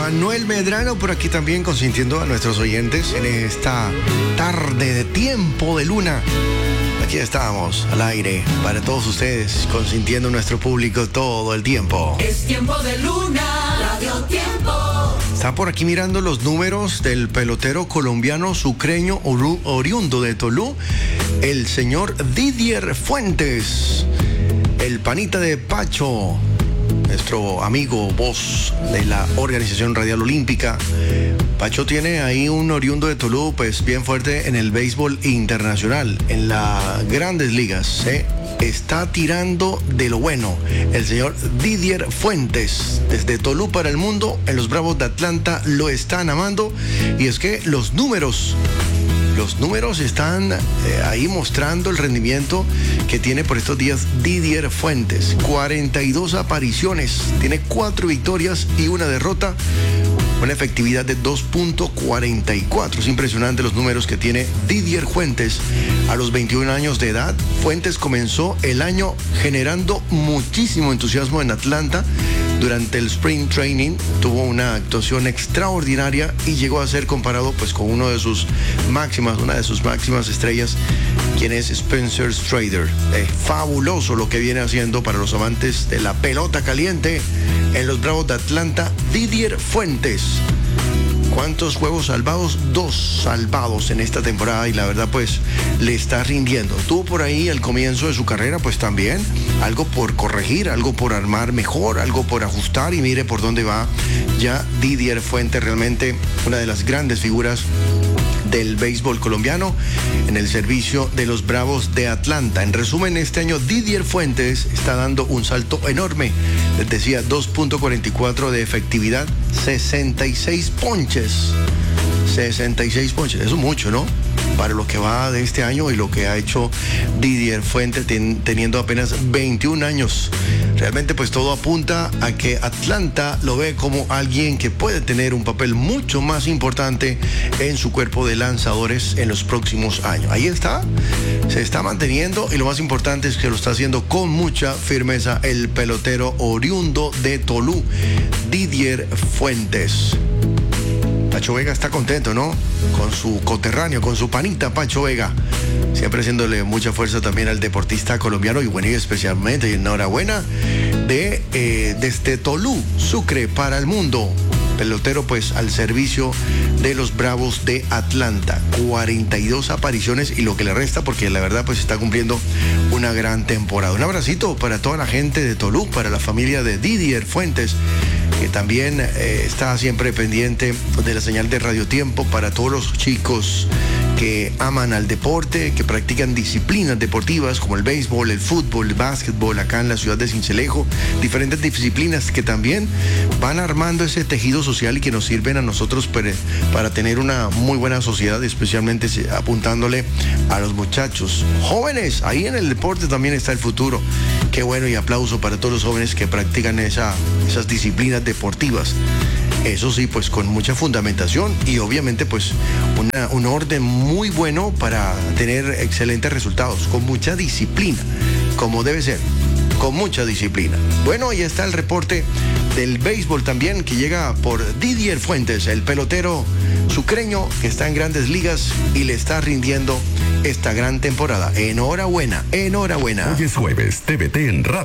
Manuel Medrano por aquí también consintiendo a nuestros oyentes en esta tarde de tiempo de luna. Aquí estamos al aire para todos ustedes, consintiendo a nuestro público todo el tiempo. Es tiempo de luna, Radio Tiempo. Está por aquí mirando los números del pelotero colombiano sucreño oriundo de Tolú, el señor Didier Fuentes, el panita de Pacho, nuestro amigo voz de la Organización Radial Olímpica. Pacho tiene ahí un oriundo de Tolú, pues bien fuerte en el béisbol internacional, en las grandes ligas, ¿eh? Está tirando de lo bueno. El señor Didier Fuentes, desde Tolú para el mundo, en los Bravos de Atlanta lo están amando. Y es que los números están ahí mostrando el rendimiento que tiene por estos días Didier Fuentes. 42 apariciones, tiene 4 victorias y 1 derrota, una efectividad de 2.44. Es impresionante los números que tiene Didier Fuentes a los 21 años de edad. Fuentes comenzó el año generando muchísimo entusiasmo en Atlanta. Durante el Spring Training tuvo una actuación extraordinaria y llegó a ser comparado pues con una de sus máximas estrellas, quien es Spencer Strider. Fabuloso lo que viene haciendo para los amantes de la pelota caliente en los Bravos de Atlanta, Didier Fuentes. ¿Cuántos juegos salvados? 2 salvados en esta temporada y la verdad pues le está rindiendo. Tuvo por ahí al comienzo de su carrera pues también algo por corregir, algo por armar mejor, algo por ajustar y mire por dónde va ya Didier Fuentes, realmente una de las grandes figuras del béisbol colombiano en el servicio de los Bravos de Atlanta. En resumen, este año Didier Fuentes está dando un salto enorme. Les decía, 2.44 de efectividad, 66 ponches. 66 ponches, eso es mucho, ¿no? Para lo que va de este año y lo que ha hecho Didier Fuentes teniendo apenas 21 años. Realmente pues todo apunta a que Atlanta lo ve como alguien que puede tener un papel mucho más importante en su cuerpo de lanzadores en los próximos años. Ahí está, se está manteniendo y lo más importante es que lo está haciendo con mucha firmeza el pelotero oriundo de Tolú, Didier Fuentes. Pacho Vega está contento, ¿no? Con su coterráneo, con su panita Pacho Vega. Siempre haciéndole mucha fuerza también al deportista colombiano y bueno, y especialmente, y enhorabuena, desde Tolú, Sucre para el mundo. Pelotero pues al servicio de los Bravos de Atlanta. 42 apariciones y lo que le resta porque la verdad pues está cumpliendo una gran temporada. Un abracito para toda la gente de Tolú, para la familia de Didier Fuentes, que también está siempre pendiente de la señal de Radio Tiempo, para todos los chicos que aman al deporte, que practican disciplinas deportivas como el béisbol, el fútbol, el básquetbol, acá en la ciudad de Sincelejo, diferentes disciplinas que también van armando ese tejido social y que nos sirven a nosotros para tener una muy buena sociedad, especialmente apuntándole a los muchachos jóvenes. Ahí en el deporte también está el futuro. Qué bueno, y aplauso para todos los jóvenes que practican esas disciplinas deportivas. Eso sí, pues con mucha fundamentación y obviamente pues un orden muy bueno para tener excelentes resultados, con mucha disciplina, como debe ser, con mucha disciplina. Bueno, ahí está el reporte del béisbol también que llega por Didier Fuentes, el pelotero sucreño que está en grandes ligas y le está rindiendo esta gran temporada. Enhorabuena, enhorabuena. Hoy es jueves, TVT en Radio.